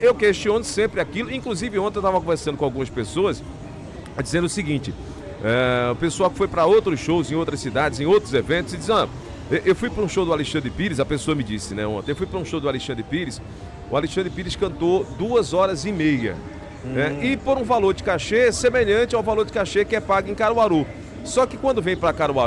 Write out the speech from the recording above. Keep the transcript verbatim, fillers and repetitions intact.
Eu questiono sempre aquilo, inclusive ontem eu estava conversando com algumas pessoas, dizendo o seguinte, é, o pessoal que foi para outros shows em outras cidades, em outros eventos, e diz, ah, eu fui para um show do Alexandre Pires, a pessoa me disse, né, ontem, eu fui para um show do Alexandre Pires, o Alexandre Pires cantou duas horas e meia, hum. né, e por um valor de cachê semelhante ao valor de cachê que é pago em Caruaru. Só que quando vem para Caruaru,